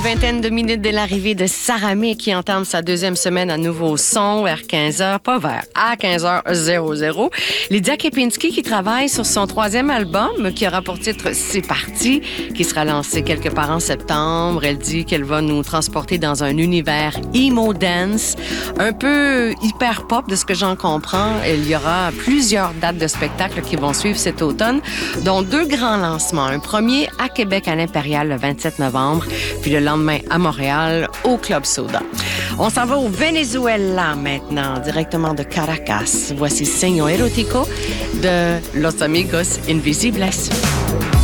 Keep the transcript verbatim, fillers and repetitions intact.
Vingtaine de minutes de l'arrivée de Saramé qui entame sa deuxième semaine à nouveau son vers quinze heures, pas vers, à quinze heures. Lydia Kepinski qui travaille sur son troisième album qui aura pour titre C'est parti, qui sera lancé quelque part en septembre. Elle dit qu'elle va nous transporter dans un univers emo dance, un peu hyper pop de ce que j'en comprends. Il y aura plusieurs dates de spectacles qui vont suivre cet automne, dont deux grands lancements. Un premier à Québec à l'Impérial le vingt-sept novembre, puis le lendemain à Montréal, au Club Soda. On s'en va au Venezuela maintenant, directement de Caracas. Voici Sueño Erótico de Los Amigos Invisibles.